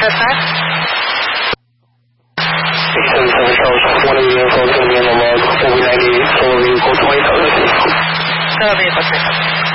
attack? 677 Charles, one of the vehicles going to be in the log, over 98, solar vehicle 20,000. Solar vehicle 20,000.